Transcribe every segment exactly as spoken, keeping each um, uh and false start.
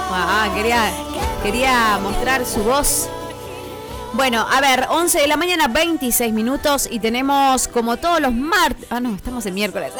Ah, quería, quería mostrar su voz. Bueno, a ver, once de la mañana, veintiséis minutos y tenemos como todos los martes... Ah, no, estamos en miércoles.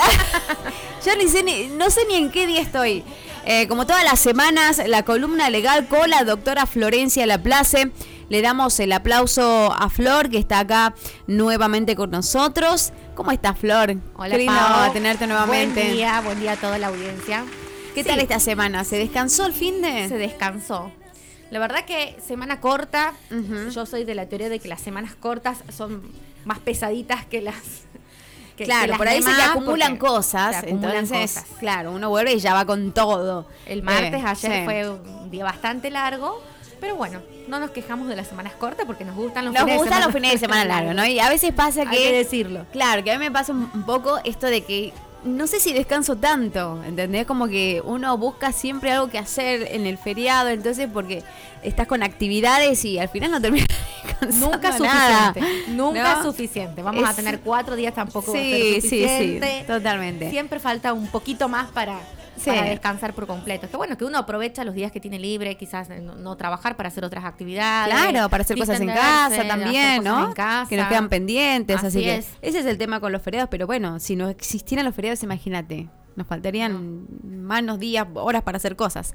Ya ni sé, ni, no sé ni en qué día estoy. Eh, como todas las semanas, la columna legal con la doctora Florencia Laplace. Le damos el aplauso a Flor, que está acá nuevamente con nosotros. ¿Cómo estás, Flor? Hola, qué lindo Pau. tenerte nuevamente. Buen día, buen día a toda la audiencia. ¿Qué Sí. tal esta semana? ¿Se descansó el fin de...? Se descansó. La verdad que semana corta, Uh-huh. yo soy de la teoría de que las semanas cortas son más pesaditas que las... Que, Claro, que las por ahí se demás, te acumulan porque cosas, se acumulan entonces, cosas. claro, uno vuelve y ya va con todo. El martes, Eh, ayer sí. fue un día bastante largo, pero bueno, no nos quejamos de las semanas cortas porque nos gustan los Nos fines de gustan semana. los fines de semana largos, ¿no? Y a veces pasa Hay que... que decirlo. Claro, que a mí me pasa un un poco esto de que no sé si descanso tanto, ¿entendés? Como que uno busca siempre algo que hacer en el feriado, entonces porque estás con actividades y al final no terminas descansando Nunca nada, suficiente, nunca ¿no? suficiente. Vamos a Es- tener cuatro días, tampoco va a ser Sí, sí, suficiente. sí, totalmente. Siempre falta un poquito más para, Sí. para descansar por completo. Es que bueno, que uno aprovecha los días que tiene libre, quizás no, no trabajar para hacer otras actividades. Claro, para hacer cosas en casa distenderse, también, hacer cosas ¿no? en casa. Que nos quedan pendientes, así, Así que es. ese es el tema con los feriados, pero bueno, si no existieran los feriados, imagínate, nos faltarían manos, días, horas para hacer cosas.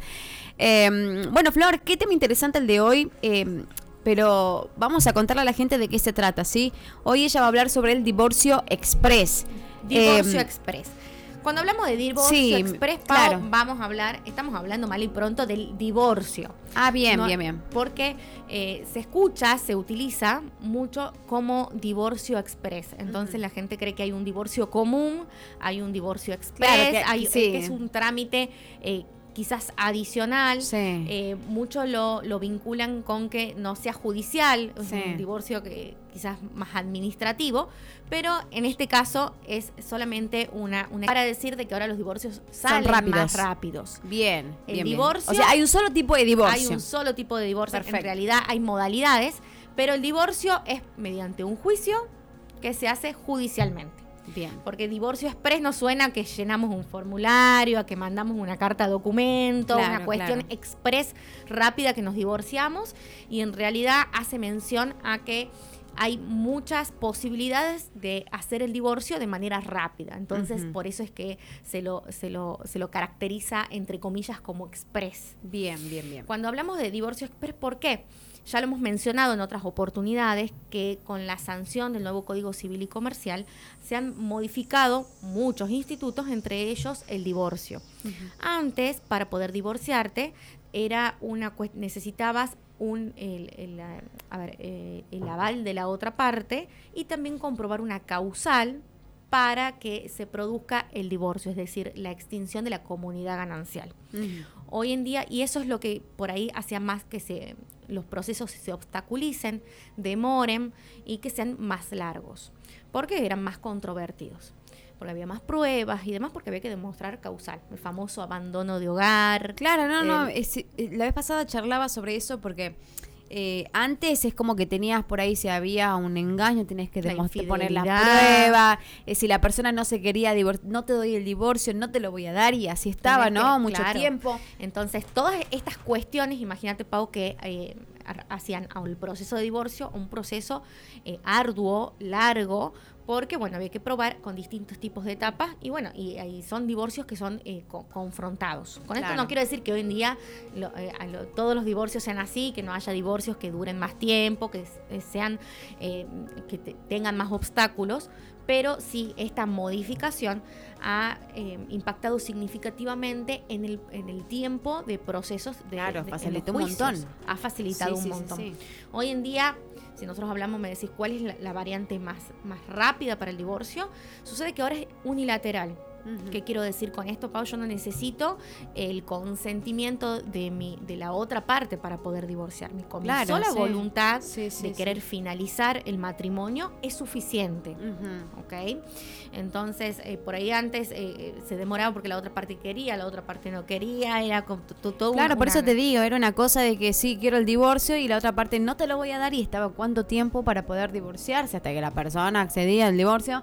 Eh, bueno, Flor, qué tema interesante el de hoy, eh, pero vamos a contarle a la gente de qué se trata, ¿sí? Hoy ella va a hablar sobre el divorcio express. Divorcio Eh, express. Cuando hablamos de divorcio sí, express, Pau, claro. vamos a hablar, estamos hablando mal y pronto del divorcio. Ah, bien, No, bien, bien. Porque eh, se escucha, se utiliza mucho como divorcio express. Entonces Ujú. la gente cree que hay un divorcio común, hay un divorcio express, Claro, que- hay, sí. que es un trámite eh, quizás adicional. Sí. Eh, muchos lo, lo vinculan con que no sea judicial, es Sí. un divorcio que quizás más administrativo, pero en este caso es solamente una, una para decir de que ahora los divorcios salen rápidos. más rápidos. Bien, El bien, bien. divorcio- O sea, hay un solo tipo de divorcio. Hay un solo tipo de divorcio, Perfecto. en realidad hay modalidades, pero el divorcio es mediante un juicio que se hace judicialmente. Bien. Porque divorcio express no suena a que llenamos un formulario, a que mandamos una carta documento, Claro, una cuestión claro. express rápida que nos divorciamos, y en realidad hace mención a que hay muchas posibilidades de hacer el divorcio de manera rápida. Entonces, Ujú. por eso es que se lo, se lo, se lo caracteriza, entre comillas, como express. Bien, bien, bien. Cuando hablamos de divorcio express, ¿por qué? Ya lo hemos mencionado en otras oportunidades que con la sanción del nuevo Código Civil y Comercial se han modificado muchos institutos, entre ellos el divorcio. Ujú. Antes, para poder divorciarte, era una cuest- necesitabas un el, el, eh, a ver, eh, el aval de la otra parte y también comprobar una causal para que se produzca el divorcio, es decir, la extinción de la comunidad ganancial. Ujú. Hoy en día, y eso es lo que por ahí hacía más que se, los procesos se obstaculicen, demoren y que sean más largos, porque eran más controvertidos, porque había más pruebas y demás, porque había que demostrar causal, el famoso abandono de hogar. Claro, no, no. Eh, es- eh, la vez pasada charlaba sobre eso porque eh, antes es como que tenías por ahí, si había un engaño, tenías que La demostrar, poner la infidelidad. prueba. Eh, si la persona no se quería divorciar, no te doy el divorcio, no te lo voy a dar. Y así estaba, Tenés ¿no? que- Mucho claro. tiempo. Entonces, todas estas cuestiones, imagínate, Pau, que eh, ar- hacían al proceso de divorcio un proceso eh, arduo, largo, porque, bueno, había que probar con distintos tipos de etapas y, bueno, y, y son divorcios que son eh, co- confrontados. Con esto Claro. no quiero decir que hoy en día lo- eh, a lo- todos los divorcios sean así, que no haya divorcios que duren más tiempo, que s- sean eh, que te- tengan más obstáculos, pero sí esta modificación ha eh, impactado significativamente en el, en el tiempo de procesos de, Claro, de- en facilitó los un montón. juicios. Ha facilitado Sí, sí, un sí, montón. sí. Hoy en día, si nosotros hablamos, me decís cuál es la, la variante más, más rápida para el divorcio, sucede que ahora es unilateral. Ujú. ¿Qué quiero decir con esto, Pau? Yo no necesito el consentimiento de mi de la otra parte para poder divorciarme. Con Claro, mi sola sí. voluntad Sí, sí, de sí. querer finalizar el matrimonio es suficiente. Ujú. ¿Ok? Entonces, eh, por ahí antes eh, se demoraba porque la otra parte quería, la otra parte no quería, era como t- t- todo Claro, una- por eso te digo, era una cosa de que sí, quiero el divorcio y la otra parte no te lo voy a dar y estaba cuánto tiempo para poder divorciarse hasta que la persona accedía al divorcio.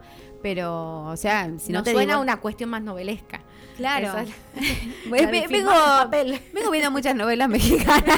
Pero, o sea, si no Nos te suena digo... una cuestión más novelesca. Claro. Esa es la- Ve- la de ve- firmar vengo, el papel. vengo viendo muchas novelas mexicanas.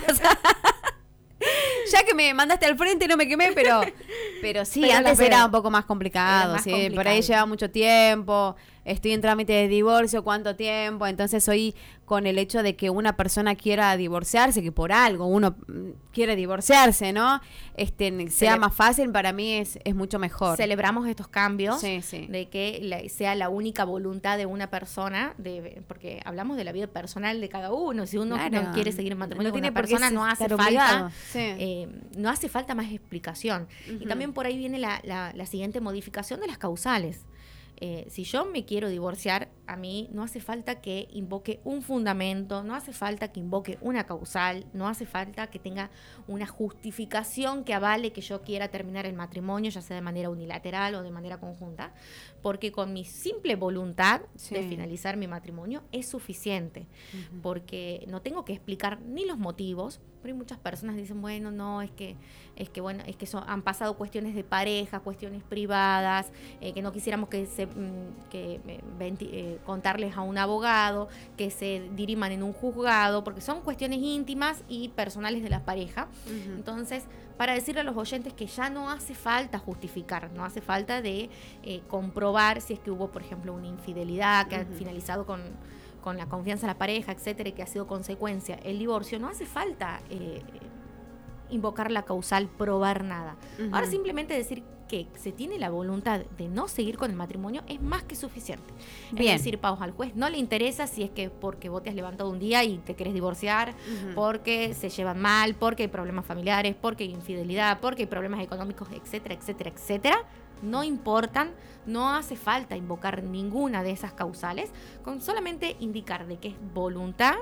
Ya que me mandaste al frente no me quemé, pero pero sí, Pero antes las era veo. un poco más complicado, Era más sí, por ahí complicado. lleva mucho tiempo, estoy en trámite de divorcio, ¿cuánto tiempo? Entonces hoy con el hecho de que una persona quiera divorciarse, que por algo uno mm, quiere divorciarse, ¿no? Este sea Cele- más fácil, para mí es, es mucho mejor. Celebramos estos cambios Sí, sí. de que la- sea la única voluntad de una persona, de, porque hablamos de la vida personal de cada uno. Si uno Claro. no quiere seguir en matrimonio No con tiene una por qué persona, no hace estar falta, obligado. Sí. eh, no hace falta más explicación. Y Ujú. también por ahí viene la, la- la siguiente modificación de las causales. Eh, si yo me quiero divorciar, a mí no hace falta que invoque un fundamento, no hace falta que invoque una causal, no hace falta que tenga una justificación que avale que yo quiera terminar el matrimonio, ya sea de manera unilateral o de manera conjunta, porque con mi simple voluntad Sí. de finalizar mi matrimonio es suficiente, Ujú. porque no tengo que explicar ni los motivos. Pero hay muchas personas que dicen, bueno, no, es que, es que bueno, es que son, han pasado cuestiones de pareja, cuestiones privadas, eh, que no quisiéramos que se mm, que eh, venti- eh, contarles a un abogado, que se diriman en un juzgado, porque son cuestiones íntimas y personales de la pareja. Ujú. Entonces, para decirle a los oyentes que ya no hace falta justificar, no hace falta de eh, comprobar si es que hubo, por ejemplo, una infidelidad que Ujú. ha finalizado con, con la confianza de la pareja, etcétera, y que ha sido consecuencia el divorcio. No hace falta eh, invocar la causal, probar nada. Ujú. Ahora simplemente decir que se tiene la voluntad de no seguir con el matrimonio es más que suficiente. Bien. Es decir, Pau, al juez no le interesa si es que porque vos te has levantado un día y te querés divorciar, Ujú. porque se llevan mal, porque hay problemas familiares, porque hay infidelidad, porque hay problemas económicos, etcétera, etcétera, etcétera. No importan, no hace falta invocar ninguna de esas causales, con solamente indicar de que es voluntad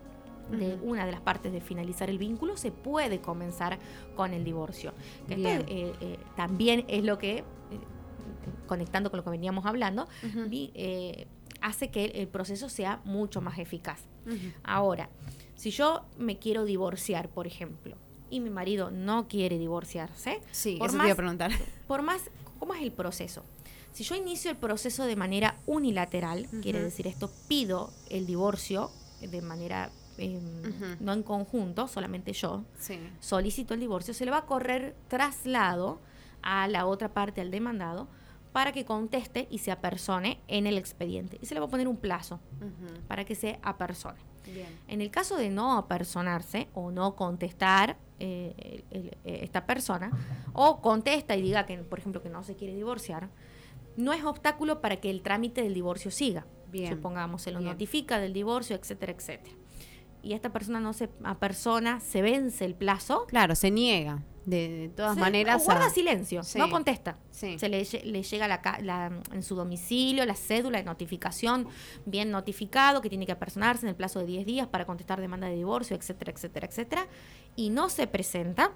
de Ujú. una de las partes de finalizar el vínculo, se puede comenzar con el divorcio. Que esto, Bien. eh, eh, también es lo que, eh, conectando con lo que veníamos hablando, Ujú. vi- eh, hace que el, el proceso sea mucho más eficaz. Ujú. Ahora, si yo me quiero divorciar, por ejemplo, y mi marido no quiere divorciarse, Sí, por eso más, te iba a preguntar. por más, ¿cómo es el proceso? Si yo inicio el proceso de manera unilateral, Ujú. quiere decir esto, pido el divorcio de manera eh, Ujú. no en conjunto, solamente yo, Sí. solicito el divorcio, se le va a correr traslado a la otra parte, al demandado, para que conteste y se apersone en el expediente. Y se le va a poner un plazo Ujú. para que se apersone. Bien. En el caso de no apersonarse o no contestar eh, el- el- eh, esta persona, o contesta y diga que, por ejemplo, que no se quiere divorciar, no es obstáculo para que el trámite del divorcio siga. Bien. Supongamos, se lo Bien. notifica del divorcio, etcétera, etcétera. Y esta persona no se apersona, se vence el plazo. Claro, se niega. De, de todas se- maneras. guarda a- silencio, Sí. no contesta. Sí. Se le, lle- le llega la, ca- la- en su domicilio la cédula de notificación bien notificado, que tiene que apersonarse en el plazo de diez días para contestar demanda de divorcio, etcétera, etcétera, etcétera. Y no se presenta.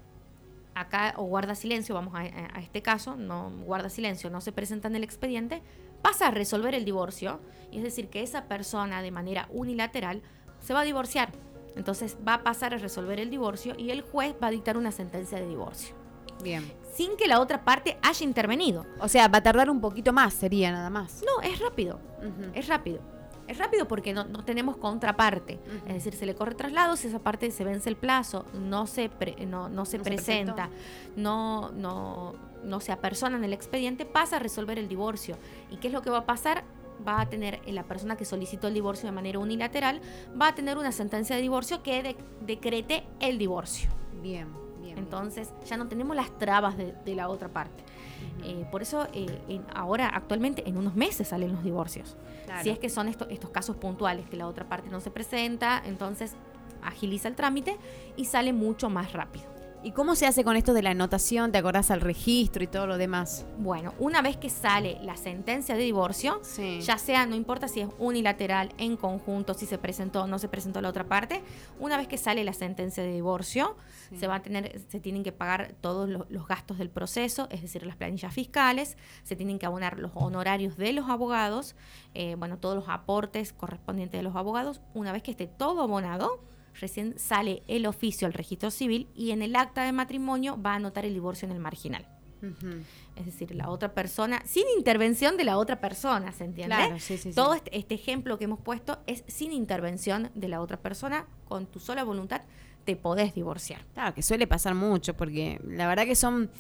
Acá, o guarda silencio, vamos a, a- a este caso, no guarda silencio, no se presenta en el expediente, pasa a resolver el divorcio, y es decir, que esa persona de manera unilateral se va a divorciar. Entonces va a pasar a resolver el divorcio y el juez va a dictar una sentencia de divorcio, Bien. sin que la otra parte haya intervenido. O sea, va a tardar un poquito más, sería nada más. No, es rápido, Ujú. es rápido. Es rápido porque no, no tenemos contraparte. Ujú. Es decir, se le corre traslado, si esa parte se vence el plazo, no se, pre- no, no se No se presenta, no, no, no se apersona en el expediente, pasa a resolver el divorcio. ¿Y qué es lo que va a pasar? Va a tener, eh, la persona que solicitó el divorcio de manera unilateral, va a tener una sentencia de divorcio que de- decrete el divorcio. Bien, bien. Entonces ya no tenemos las trabas de, de la otra parte. Eh, por eso eh, en- ahora actualmente en unos meses salen los divorcios. Claro. Si es que son esto- estos casos puntuales que la otra parte no se presenta, entonces agiliza el trámite y sale mucho más rápido. ¿Y cómo se hace con esto de la anotación? ¿Te acordás al registro y todo lo demás? Bueno, una vez que sale la sentencia de divorcio, Sí. ya sea, no importa si es unilateral, en conjunto, si se presentó o no se presentó la otra parte, una vez que sale la sentencia de divorcio, Sí. se va a tener, se tienen que pagar todos los, los gastos del proceso, es decir, las planillas fiscales, se tienen que abonar los honorarios de los abogados, eh, bueno, todos los aportes correspondientes de los abogados. Una vez que esté todo abonado, recién sale el oficio al registro civil y en el acta de matrimonio va a anotar el divorcio en el marginal. Uh-huh. Es decir, la otra persona, sin intervención de la otra persona, ¿se entiende? Claro, sí, sí, Todo sí. Este, este ejemplo que hemos puesto es sin intervención de la otra persona, con tu sola voluntad te podés divorciar. Claro, que suele pasar mucho, porque la verdad que son...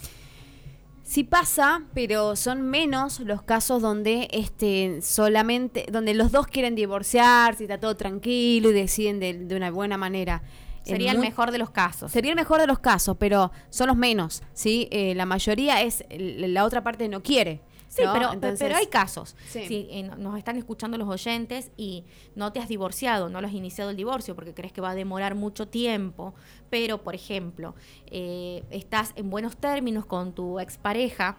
Sí pasa, pero son menos los casos donde este solamente, donde los dos quieren divorciarse y está todo tranquilo y deciden de, de una buena manera. Sería En el muy- mejor de los casos. Sería el mejor de los casos, pero son los menos, ¿sí? Eh, la mayoría es, la otra parte no quiere. Sí, ¿no? pero, Entonces, pero hay casos. Sí. Si eh, no- nos están escuchando los oyentes y no te has divorciado, no lo has iniciado el divorcio porque crees que va a demorar mucho tiempo, pero, por ejemplo, eh, estás en buenos términos con tu expareja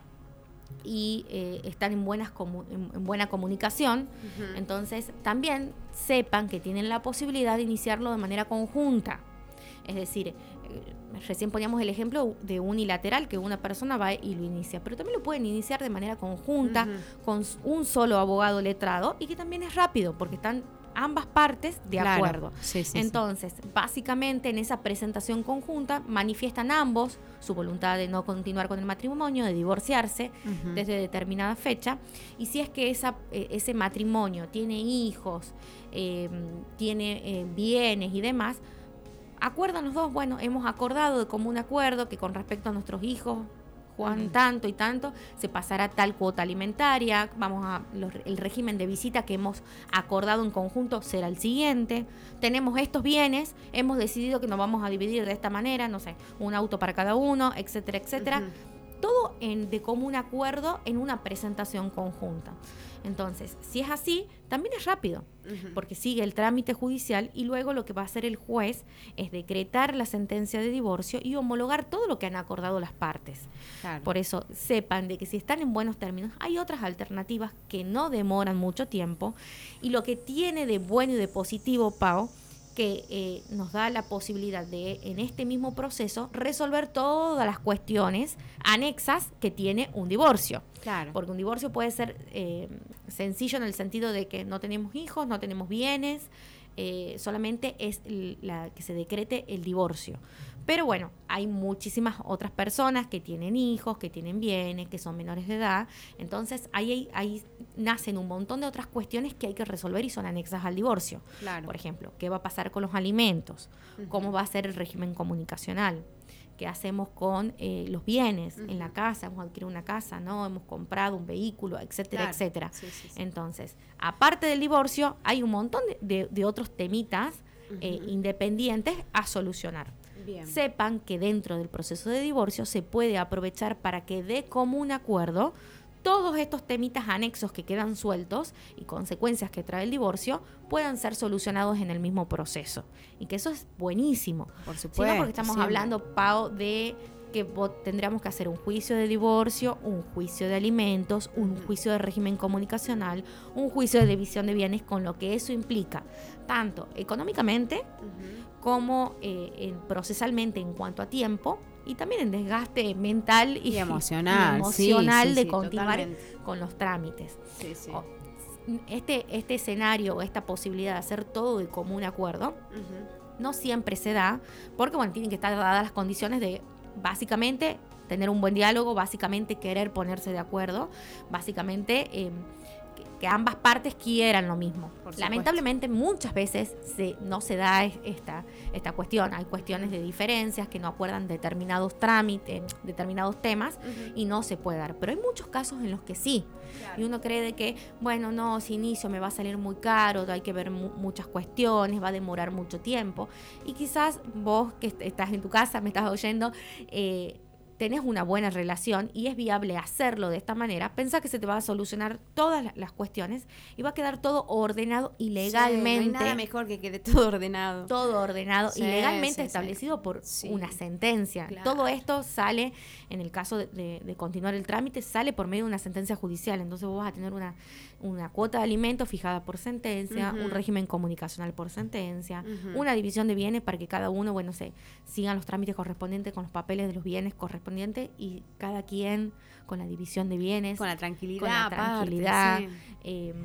y eh, están en, buenas comu- en, en buena comunicación, Ujú. entonces también sepan que tienen la posibilidad de iniciarlo de manera conjunta. Es decir, eh, recién poníamos el ejemplo de unilateral, que una persona va y lo inicia, pero también lo pueden iniciar de manera conjunta, Ujú. con s- un solo abogado letrado, y que también es rápido, porque están ambas partes de Claro. acuerdo. Sí, sí, sí. Entonces, básicamente en esa presentación conjunta manifiestan ambos su voluntad de no continuar con el matrimonio, de divorciarse Ujú. desde determinada fecha, y si es que esa, eh, ese matrimonio tiene hijos, eh, tiene eh, bienes y demás, acuerdan los dos, bueno, hemos acordado de común acuerdo que con respecto a nuestros hijos, Juan, Ujú. tanto y tanto, se pasará tal cuota alimentaria, vamos a los- el régimen de visita que hemos acordado en conjunto será el siguiente, tenemos estos bienes, hemos decidido que nos vamos a dividir de esta manera, no sé, un auto para cada uno, etcétera, etcétera. Ujú. Todo en, de común acuerdo en una presentación conjunta. Entonces, si es así, también es rápido, Ujú. porque sigue el trámite judicial y luego lo que va a hacer el juez es decretar la sentencia de divorcio y homologar todo lo que han acordado las partes. Claro. Por eso, sepan de que si están en buenos términos, hay otras alternativas que no demoran mucho tiempo, y lo que tiene de bueno y de positivo, Pau, que eh, nos da la posibilidad de, en este mismo proceso, resolver todas las cuestiones anexas que tiene un divorcio. Claro. Porque un divorcio puede ser eh, sencillo en el sentido de que no tenemos hijos, no tenemos bienes, eh, solamente es l- la que se decrete el divorcio. Pero bueno, hay muchísimas otras personas que tienen hijos, que tienen bienes, que son menores de edad. Entonces ahí, ahí, ahí nacen un montón de otras cuestiones que hay que resolver y son anexas al divorcio. Claro. Por ejemplo, ¿qué va a pasar con los alimentos? Ujú. ¿Cómo va a ser el régimen comunicacional? ¿Qué hacemos con eh, los bienes Ujú. en la casa? Hemos adquirido una casa, ¿no? Hemos comprado un vehículo, etcétera, Claro. etcétera. Sí, sí, sí. Entonces, aparte del divorcio, hay un montón de, de- de otros temitas eh, Ujú. independientes a solucionar. Bien. Sepan que dentro del proceso de divorcio se puede aprovechar para que de común acuerdo todos estos temitas anexos que quedan sueltos y consecuencias que trae el divorcio puedan ser solucionados en el mismo proceso. Y que eso es buenísimo. Por Sí, supuesto. no, porque estamos siempre. hablando, Pau, de que vos tendríamos que hacer un juicio de divorcio, un juicio de alimentos, un Ujú. juicio de régimen comunicacional, un juicio de división de bienes, con lo que eso implica, tanto económicamente Ujú. como eh, en- procesalmente en cuanto a tiempo, y también en desgaste mental y, Y emocional, y emocional sí, sí, de sí, continuar totalmente. con los trámites. Sí, sí. O- Este, este escenario o esta posibilidad de hacer todo de común acuerdo Ujú. no siempre se da, porque bueno, tienen que estar dadas las condiciones de básicamente tener un buen diálogo, básicamente querer ponerse de acuerdo, básicamente eh, que, que ambas partes quieran lo mismo. Por supuesto. Lamentablemente muchas veces se, no se da es- esta, esta cuestión, hay cuestiones de diferencias que no acuerdan determinados trámites, determinados temas, Ujú. y no se puede dar, pero hay muchos casos en los que sí. Claro. Y uno cree de que, bueno, no, si inicio me va a salir muy caro, hay que ver mu- muchas cuestiones, va a demorar mucho tiempo. Y quizás vos que est- estás en tu casa, me estás oyendo, eh, tenés una buena relación y es viable hacerlo de esta manera, pensá que se te va a solucionar todas la- las cuestiones y va a quedar todo ordenado y legalmente. Sí, no hay nada mejor que quede todo ordenado. Todo ordenado Sí, y legalmente sí, sí. establecido por Sí. una sentencia. Claro. Todo esto sale, en el caso de, de- de continuar el trámite, sale por medio de una sentencia judicial. Entonces vos vas a tener una, una cuota de alimentos fijada por sentencia, Ujú. un régimen comunicacional por sentencia, Ujú. una división de bienes para que cada uno, bueno, se sigan los trámites correspondientes con los papeles de los bienes correspondientes y cada quien con la división de bienes. Con la tranquilidad. Con la aparte, tranquilidad. sí. Eh,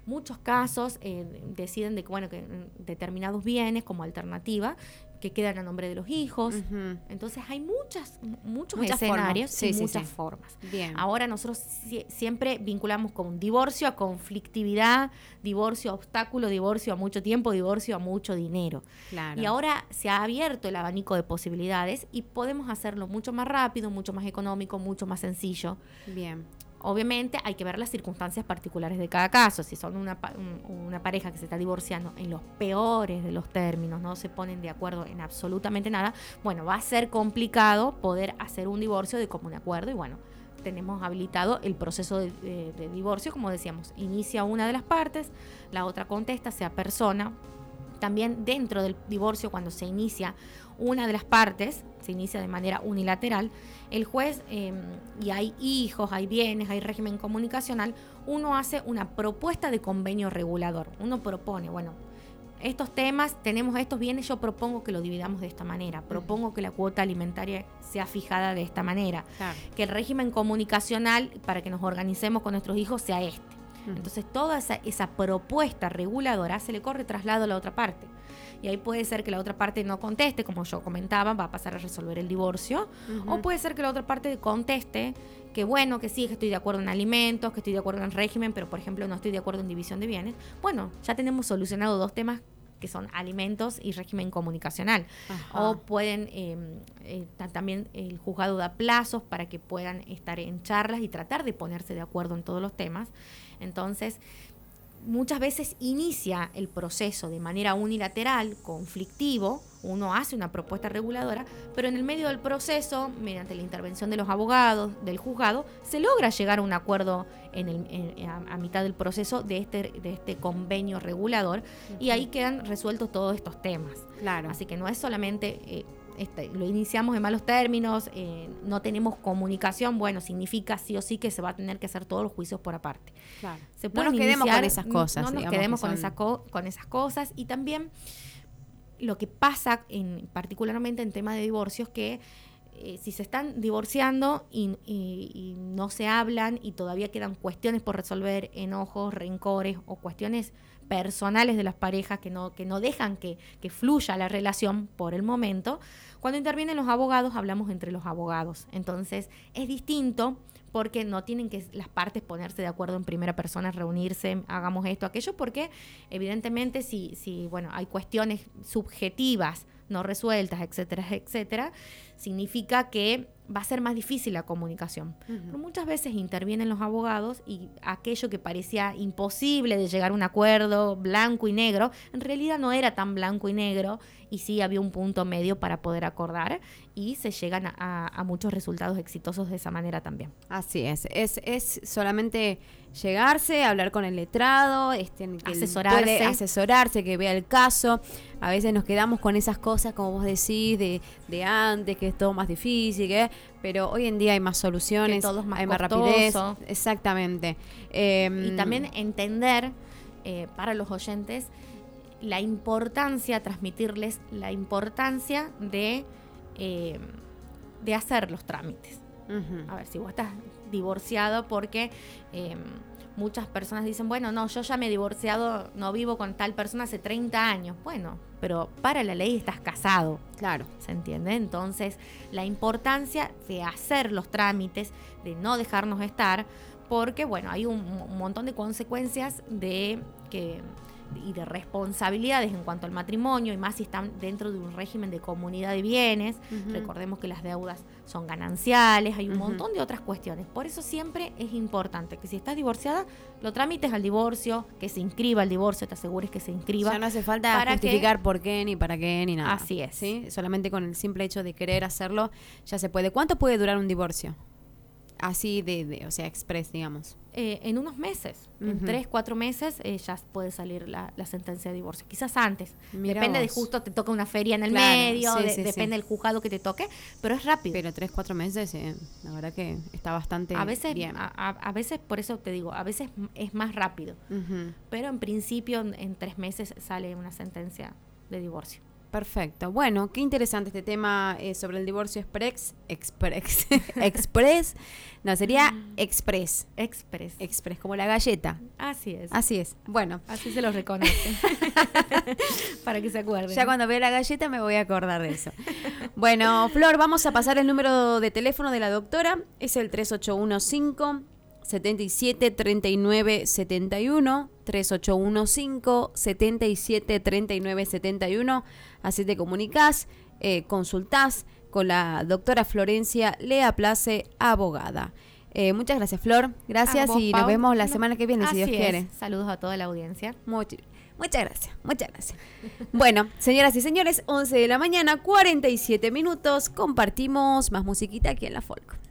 muchos casos eh, deciden de que, bueno, que determinados bienes como alternativa que quedan a nombre de los hijos. Uh-huh. Entonces hay muchas, muchos muchas escenarios formas. Sí, y sí, muchas sí. formas. Bien. Ahora nosotros si, siempre vinculamos con divorcio a conflictividad, divorcio a obstáculo, divorcio a mucho tiempo, divorcio a mucho dinero. Claro. Y ahora se ha abierto el abanico de posibilidades y podemos hacerlo mucho más rápido, mucho más económico, mucho más sencillo. Bien. Obviamente hay que ver las circunstancias particulares de cada caso. Si son una, una pareja que se está divorciando en los peores de los términos, no se ponen de acuerdo en absolutamente nada, bueno, va a ser complicado poder hacer un divorcio de común acuerdo y bueno, tenemos habilitado el proceso de, de, de divorcio, como decíamos, inicia una de las partes, la otra contesta, sea persona. También dentro del divorcio, cuando se inicia una de las partes, se inicia de manera unilateral, el juez, eh, y hay hijos, hay bienes, hay régimen comunicacional, uno hace una propuesta de convenio regulador. Uno propone, bueno, estos temas, tenemos estos bienes, yo propongo que lo dividamos de esta manera, propongo que la cuota alimentaria sea fijada de esta manera, claro. Que el régimen comunicacional, para que nos organicemos con nuestros hijos, sea este. Entonces toda esa, esa propuesta reguladora se le corre traslado a la otra parte. Y ahí puede ser que la otra parte no conteste, como yo comentaba, va a pasar a resolver el divorcio. Uh-huh. O puede ser que la otra parte conteste que bueno, que sí, que estoy de acuerdo en alimentos, que estoy de acuerdo en régimen, pero por ejemplo no estoy de acuerdo en división de bienes. Bueno, ya tenemos solucionado dos temas que son alimentos y régimen comunicacional. Ajá. O pueden, eh, eh, también el juzgado da plazos para que puedan estar en charlas y tratar de ponerse de acuerdo en todos los temas. Entonces, muchas veces inicia el proceso de manera unilateral, conflictivo, uno hace una propuesta reguladora, pero en el medio del proceso, mediante la intervención de los abogados, del juzgado, se logra llegar a un acuerdo en el, en, a, a mitad del proceso de este, de este convenio regulador, uh-huh. Y ahí quedan resueltos todos estos temas. Claro. Así que no es solamente... Eh, Este, lo iniciamos en malos términos, eh, no tenemos comunicación, bueno, significa sí o sí que se va a tener que hacer todos los juicios por aparte. Claro. Se no nos quedemos iniciar, con esas cosas. No nos quedemos con, esa co- con esas cosas. Y también lo que pasa, en, particularmente en tema de divorcios, que eh, si se están divorciando y, y, y no se hablan y todavía quedan cuestiones por resolver, enojos, rencores o cuestiones personales de las parejas que no, que no dejan que, que fluya la relación por el momento, cuando intervienen los abogados, hablamos entre los abogados. Entonces, es distinto porque no tienen que las partes ponerse de acuerdo en primera persona, reunirse, hagamos esto, aquello, porque evidentemente si, si bueno, hay cuestiones subjetivas no resueltas, etcétera, etcétera, significa que va a ser más difícil la comunicación. Uh-huh. Pero muchas veces intervienen los abogados y aquello que parecía imposible de llegar a un acuerdo blanco y negro, en realidad no era tan blanco y negro y sí había un punto medio para poder acordar y se llegan a, a, a muchos resultados exitosos de esa manera también. Así es, es, es solamente llegarse, hablar con el letrado, este, que asesorarse. Puede asesorarse, que vea el caso. A veces nos quedamos con esas cosas, como vos decís, de, de antes, que es todo más difícil, que pero hoy en día hay más soluciones, que todo es más hay costoso. más rapidez. Exactamente. Eh, y también entender eh, para los oyentes la importancia, transmitirles la importancia de, eh, de hacer los trámites. Uh-huh. A ver, si vos estás divorciado porque eh, muchas personas dicen, bueno, no, yo ya me he divorciado, no vivo con tal persona hace treinta años. Bueno, pero para la ley estás casado. Claro. ¿Se entiende? Entonces, la importancia de hacer los trámites, de no dejarnos estar, porque, bueno, hay un, un montón de consecuencias de que... y de responsabilidades en cuanto al matrimonio, y más si están dentro de un régimen de comunidad de bienes. Uh-huh. Recordemos que las deudas son gananciales, hay un uh-huh. montón de otras cuestiones. Por eso siempre es importante que si estás divorciada, lo tramites al divorcio, que se inscriba el divorcio, te asegures que se inscriba. Ya no hace falta justificar que, por qué, ni para qué, ni nada. Así es. ¿Sí? Solamente con el simple hecho de querer hacerlo, ya se puede. ¿Cuánto puede durar un divorcio? Así de, de o sea, express, digamos. Eh, en unos meses, uh-huh. en tres, cuatro meses eh, ya puede salir la, la sentencia de divorcio. Quizás antes. Mirá depende vos. De justo te toca una feria en el claro, medio, sí, de, sí, depende sí. del juzgado que te toque, pero es rápido. Pero tres, cuatro meses, eh, la verdad que está bastante a veces, bien. A, a, a veces, por eso te digo, a veces es más rápido. Uh-huh. Pero en principio en, en tres meses sale una sentencia de divorcio. Perfecto. Bueno, qué interesante este tema eh, sobre el divorcio express. Express. Express. No, sería express. Express. Express, como la galleta. Así es. Así es. Bueno. Así se los reconoce. Para que se acuerden. Ya cuando vea la galleta me voy a acordar de eso. Bueno, Flor, vamos a pasar el número de teléfono de la doctora. Es el tres ocho uno cinco, siete siete, tres nueve siete uno. tres ocho uno cinco, siete siete, tres nueve siete uno. Así te comunicás, eh, consultás con la doctora Florencia Lea Place, abogada. Eh, muchas gracias, Flor. Gracias vos, y Pau. nos vemos la semana que viene, Así si Dios es. quiere. Saludos a toda la audiencia. Much- muchas gracias, muchas gracias. Bueno, señoras y señores, once de la mañana, cuarenta y siete minutos. Compartimos más musiquita aquí en La Folk.